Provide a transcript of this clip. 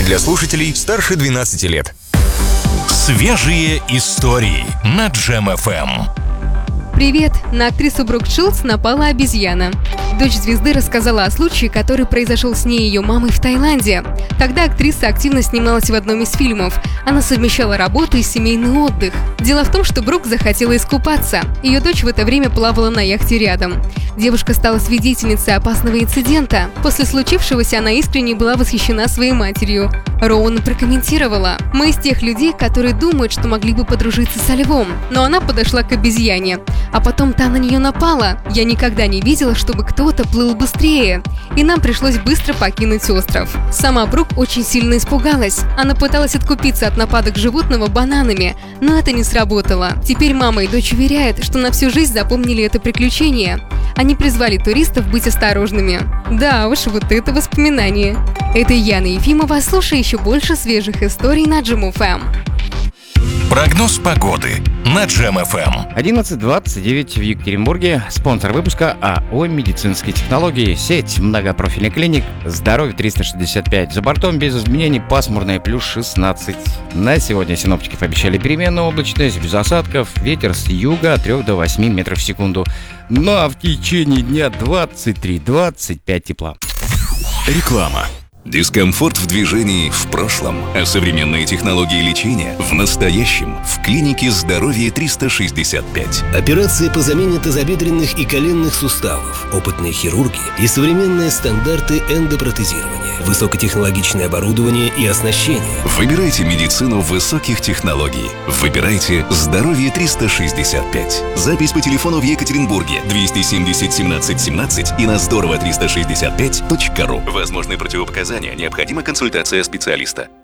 для слушателей старше 12 лет. Свежие истории на Джем ФМ. Привет! На актрису Брук Шилдс напала обезьяна. Дочь звезды рассказала о случае, который произошел с ней и ее мамой в Таиланде. Тогда актриса активно снималась в одном из фильмов. Она совмещала работу и семейный отдых. Дело в том, что Брук захотела искупаться. Ее дочь в это время плавала на яхте рядом. Девушка стала свидетельницей опасного инцидента. После случившегося она искренне была восхищена своей матерью. Роуэн прокомментировала: «Мы из тех людей, которые думают, что могли бы подружиться со львом, но она подошла к обезьяне. А потом та на нее напала. Я никогда не видела, чтобы кто-то плыл быстрее. И нам пришлось быстро покинуть остров». Сама Брук очень сильно испугалась. Она пыталась откупиться от нападок животного бананами, но это не сработало. Теперь мама и дочь уверяют, что на всю жизнь запомнили это приключение. Они призвали туристов быть осторожными. Да уж, вот это воспоминание. Это Яна Ефимова. Слушай еще больше свежих историй на Джем ФМ. Прогноз погоды на Джем ФМ. 11:29 в Екатеринбурге. Спонсор выпуска АО «Медицинские технологии». Сеть многопрофильных клиник. Здоровье 365. За бортом без изменений пасмурное плюс 16. На сегодня синоптики пообещали переменную облачность, без осадков, ветер с юга от 3 до 8 метров в секунду. Ну а в течение дня 23-25 тепла. Реклама. Дискомфорт в движении в прошлом, а современные технологии лечения в настоящем в клинике «Здоровье 365». Операции по замене тазобедренных и коленных суставов, опытные хирурги и современные стандарты эндопротезирования, высокотехнологичное оборудование и оснащение. Выбирайте медицину высоких технологий. Выбирайте «Здоровье 365». Запись по телефону в Екатеринбурге 270 17 17 и на здорово365.ру. Возможны противопоказания. Необходима консультация специалиста.